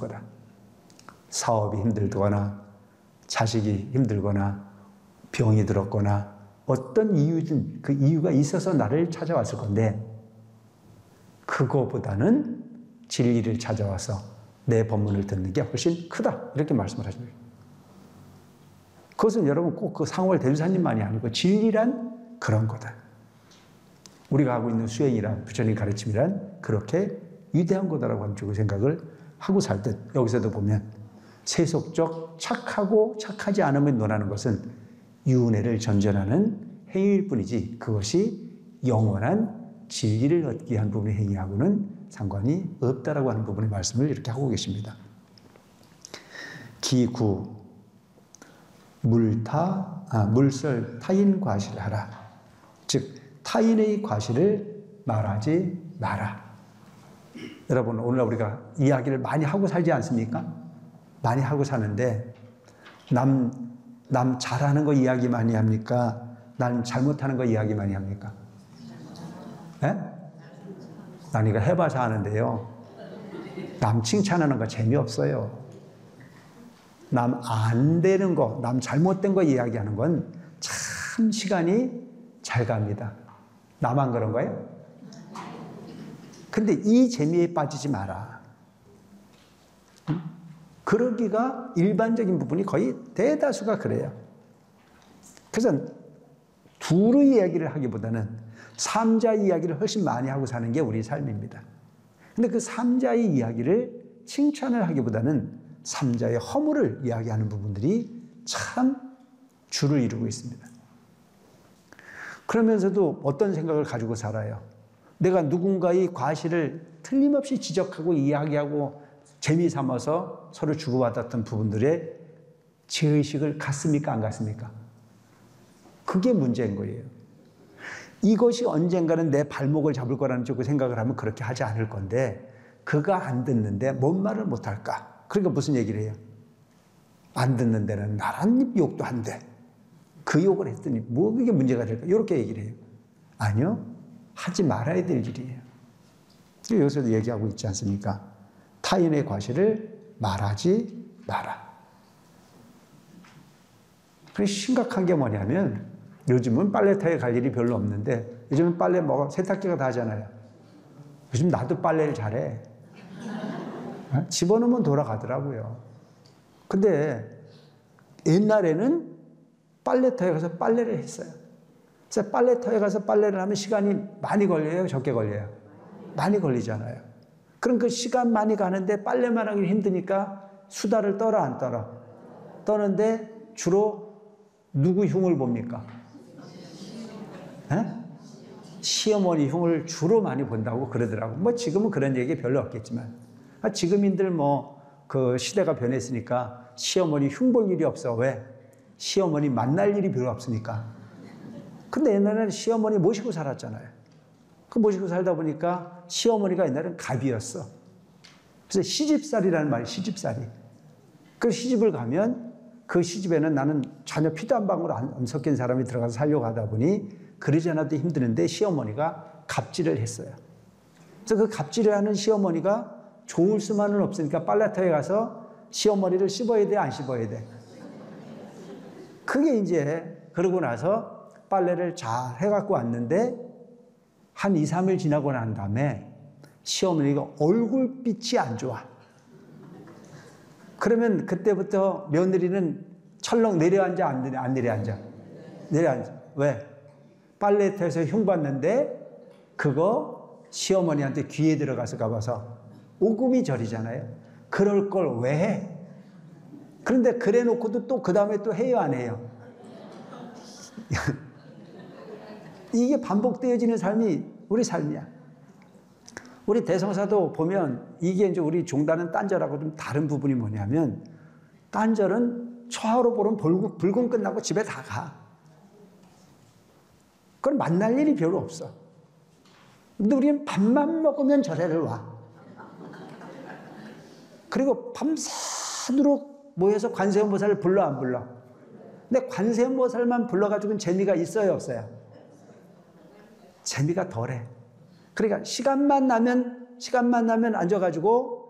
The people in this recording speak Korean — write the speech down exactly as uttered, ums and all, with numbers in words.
거다. 사업이 힘들거나 자식이 힘들거나 병이 들었거나 어떤 이유든 그 이유가 있어서 나를 찾아왔을 건데 그거보다는 진리를 찾아와서 내 법문을 듣는 게 훨씬 크다. 이렇게 말씀을 하십니다. 그것은 여러분 꼭 그 상월 대주사님만이 아니고 진리란 그런 거다. 우리가 하고 있는 수행이란 부처님 가르침이란 그렇게 위대한 거다라고 하는 쪽의 생각을 하고 살 때 여기서도 보면 세속적 착하고 착하지 않음을 논하는 것은 윤회를 전전하는 행위일 뿐이지 그것이 영원한 진리를 얻기 위한 부분의 행위하고는 상관이 없다라고 하는 부분의 말씀을 이렇게 하고 계십니다. 기구 물타 아, 물설 타인 과실을 하라. 즉 타인의 과실을 말하지 마라. 여러분 오늘 우리가 이야기를 많이 하고 살지 않습니까? 많이 하고 사는데 남, 남 잘하는 거 이야기 많이 합니까? 난 잘못하는 거 이야기 많이 합니까? 네? 난 이거 해봐서 아는데요. 남 칭찬하는 거 재미없어요. 남 안 되는 거, 남 잘못된 거 이야기하는 건 참 시간이 잘 갑니다. 나만 그런 거예요? 근데 이 재미에 빠지지 마라. 그러기가 일반적인 부분이 거의 대다수가 그래요. 그래서 둘의 이야기를 하기보다는 삼자 이야기를 훨씬 많이 하고 사는 게 우리 삶입니다. 근데 그 삼자의 이야기를 칭찬을 하기보다는 삼자의 허물을 이야기하는 부분들이 참 주를 이루고 있습니다. 그러면서도 어떤 생각을 가지고 살아요? 내가 누군가의 과실을 틀림없이 지적하고 이야기하고 재미삼아서 서로 주고받았던 부분들의 죄의식을 갖습니까? 안 갖습니까? 그게 문제인 거예요. 이것이 언젠가는 내 발목을 잡을 거라는 쪽으로 생각을 하면 그렇게 하지 않을 건데 그가 안 듣는데 뭔 말을 못할까? 그러니까 무슨 얘기를 해요? 안 듣는 데는 나란 욕도 한대. 그 욕을 했더니 뭐 그게 문제가 될까? 이렇게 얘기를 해요. 아니요. 하지 말아야 될 일이에요. 여기서도 얘기하고 있지 않습니까? 타인의 과실을 말하지 마라. 심각한 게 뭐냐면 요즘은 빨래터에 갈 일이 별로 없는데 요즘은 빨래 뭐 세탁기가 다 하잖아요. 요즘 나도 빨래를 잘해. 집어넣으면 돌아가더라고요. 근데 옛날에는 빨래터에 가서 빨래를 했어요. 그래서 빨래터에 가서 빨래를 하면 시간이 많이 걸려요? 적게 걸려요? 많이 걸리잖아요. 그럼 그 시간 많이 가는데 빨래만 하기 힘드니까 수다를 떨어 안 떨어? 떠는데 주로 누구 흉을 봅니까? 에? 시어머니 흉을 주로 많이 본다고 그러더라고. 뭐 지금은 그런 얘기 별로 없겠지만 지금인들 뭐 그 시대가 변했으니까 시어머니 흉 볼 일이 없어. 왜? 시어머니 만날 일이 별로 없으니까. 근데 옛날에는 시어머니 모시고 살았잖아요. 그 모시고 살다 보니까 시어머니가 옛날에는 갑이었어. 그래서 시집살이라는 말이 시집살이. 그 시집을 가면 그 시집에는 나는 전혀 피도 한 방울 안 섞인 사람이 들어가서 살려고 하다 보니 그러지 않아도 힘드는데 시어머니가 갑질을 했어요. 그래서 그 갑질을 하는 시어머니가 좋을 수만은 없으니까 빨래터에 가서 시어머니를 씹어야 돼, 안 씹어야 돼? 그게 이제 그러고 나서 빨래를 잘 해갖고 왔는데 한 이, 삼 일 지나고 난 다음에 시어머니가 얼굴빛이 안 좋아. 그러면 그때부터 며느리는 철렁 내려앉아, 안, 내려, 안 내려앉아? 내려앉아. 왜? 빨래터에서 흉봤는데 그거 시어머니한테 귀에 들어가서 가봐서 오금이 저리잖아요. 그럴 걸 왜 해? 그런데 그래 놓고도 또 그 다음에 또 해요, 안 해요? 이게 반복되어지는 삶이 우리 삶이야. 우리 대성사도 보면 이게 이제 우리 종단은 딴절하고 좀 다른 부분이 뭐냐면 딴절은 초하루 보름 불금, 불금 끝나고 집에 다 가. 그건 만날 일이 별로 없어. 근데 우리는 밥만 먹으면 절에를 와. 그리고 밤새도록 모여서 관세음보살을 불러 안 불러? 근데 관세음보살만 불러가지고는 재미가 있어요, 없어요? 재미가 덜해. 그러니까 시간만 나면 시간만 나면 앉아가지고